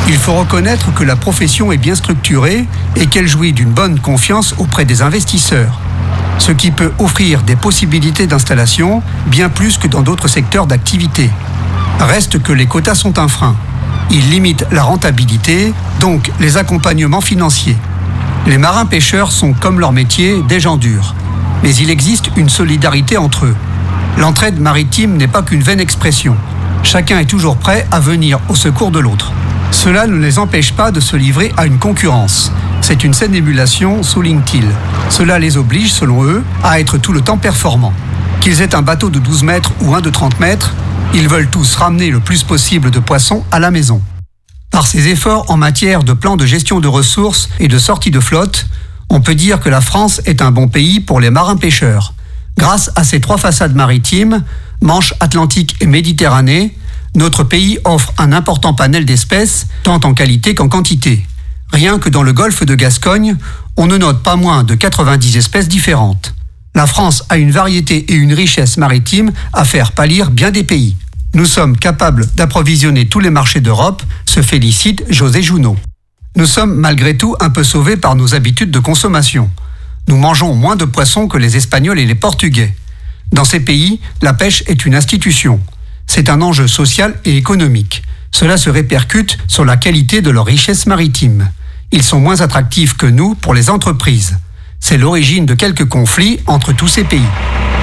Il faut reconnaître que la profession est bien structurée et qu'elle jouit d'une bonne confiance auprès des investisseurs, ce qui peut offrir des possibilités d'installation bien plus que dans d'autres secteurs d'activité. Reste que les quotas sont un frein. Ils limitent la rentabilité, donc les accompagnements financiers. Les marins-pêcheurs sont, comme leur métier, des gens durs. Mais il existe une solidarité entre eux. L'entraide maritime n'est pas qu'une vaine expression. Chacun est toujours prêt à venir au secours de l'autre. Cela ne les empêche pas de se livrer à une concurrence. C'est une saine émulation, souligne-t-il. Cela les oblige, selon eux, à être tout le temps performants. Qu'ils aient un bateau de 12 mètres ou un de 30 mètres, ils veulent tous ramener le plus possible de poissons à la maison. Par ses efforts en matière de plan de gestion de ressources et de sortie de flotte, on peut dire que la France est un bon pays pour les marins-pêcheurs. Grâce à ses 3 façades maritimes, Manche, Atlantique et Méditerranée, notre pays offre un important panel d'espèces, tant en qualité qu'en quantité. Rien que dans le golfe de Gascogne, on ne note pas moins de 90 espèces différentes. La France a une variété et une richesse maritime à faire pâlir bien des pays. Nous sommes capables d'approvisionner tous les marchés d'Europe, se félicite José Junot. Nous sommes malgré tout un peu sauvés par nos habitudes de consommation. Nous mangeons moins de poissons que les Espagnols et les Portugais. Dans ces pays, la pêche est une institution. C'est un enjeu social et économique. Cela se répercute sur la qualité de leur richesse maritime. Ils sont moins attractifs que nous pour les entreprises. C'est l'origine de quelques conflits entre tous ces pays.